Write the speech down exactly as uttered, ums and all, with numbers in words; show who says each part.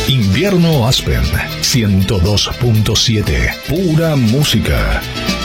Speaker 1: Invierno Aspen ciento dos punto siete. Pura música.